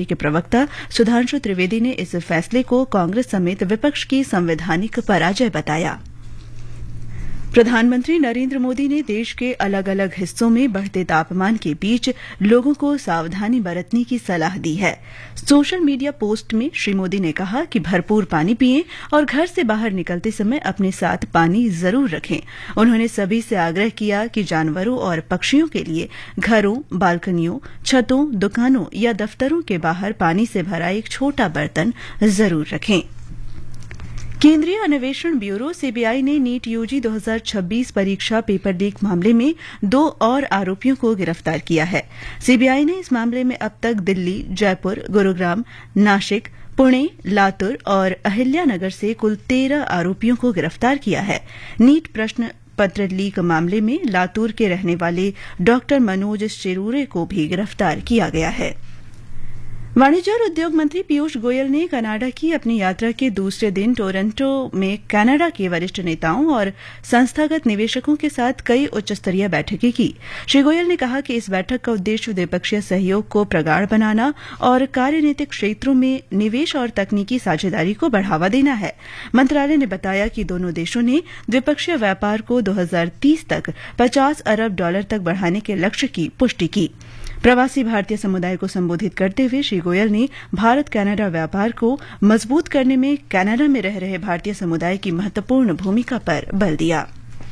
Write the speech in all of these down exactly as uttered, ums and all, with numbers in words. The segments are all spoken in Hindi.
पार्टी के प्रवक्ता सुधांशु त्रिवेदी ने इस फैसले को कांग्रेस समेत विपक्ष की संवैधानिक पराजय बताया। प्रधानमंत्री नरेंद्र मोदी ने देश के अलग अलग हिस्सों में बढ़ते तापमान के बीच लोगों को सावधानी बरतने की सलाह दी है। सोशल मीडिया पोस्ट में श्री मोदी ने कहा कि भरपूर पानी पिएं और घर से बाहर निकलते समय अपने साथ पानी जरूर रखें। उन्होंने सभी से आग्रह किया कि जानवरों और पक्षियों के लिए घरों, बालकनियों, छतों, दुकानों या दफ्तरों के बाहर पानी से भरा एक छोटा बर्तन जरूर रखें। केंद्रीय अन्वेषण ब्यूरो सीबीआई ने नीट यूजी दो हज़ार छब्बीस परीक्षा पेपर लीक मामले में दो और आरोपियों को गिरफ्तार किया है। सीबीआई ने इस मामले में अब तक दिल्ली, जयपुर, गुरुग्राम, नासिक, पुणे, लातुर और अहिल्यानगर से कुल तेरह आरोपियों को गिरफ्तार किया है। नीट प्रश्न पत्र लीक मामले में लातूर के रहने वाले डॉक्टर मनोज चिरूरे को भी गिरफ्तार किया गया है। वाणिज्य और उद्योग मंत्री पीयूष गोयल ने कनाडा की अपनी यात्रा के दूसरे दिन टोरंटो में कनाडा के वरिष्ठ नेताओं और संस्थागत निवेशकों के साथ कई उच्च स्तरीय बैठकें की। श्री गोयल ने कहा कि इस बैठक का उद्देश्य द्विपक्षीय सहयोग को प्रगाढ़ बनाना और कार्यनीतिक क्षेत्रों में निवेश और तकनीकी साझेदारी को बढ़ावा देना है। मंत्रालय ने बताया कि दोनों देशों ने द्विपक्षीय व्यापार को दो हज़ार तीस तक पचास अरब डॉलर तक बढ़ाने के लक्ष्य की पुष्टि की। प्रवासी भारतीय समुदाय को संबोधित करते हुए श्री गोयल ने भारत कनाडा व्यापार को मजबूत करने में कनाडा में रह रहे भारतीय समुदाय की महत्वपूर्ण भूमिका पर बल दिया।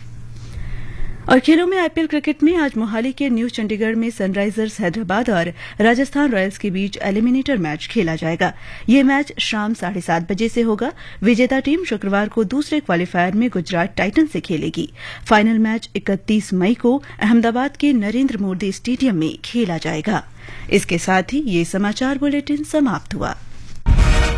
और खेलों में आईपीएल क्रिकेट में आज मोहाली के न्यू चंडीगढ़ में सनराइजर्स हैदराबाद और राजस्थान रॉयल्स के बीच एलिमिनेटर मैच खेला जाएगा। ये मैच शाम साढ़े सात बजे से होगा। विजेता टीम शुक्रवार को दूसरे क्वालीफायर में गुजरात टाइटन से खेलेगी। फाइनल मैच इकतीस मई को अहमदाबाद के नरेंद्र मोदी स्टेडियम में खेला जाएगा। इसके साथ ही ये समाचार बुलेटिन समाप्त हुआ।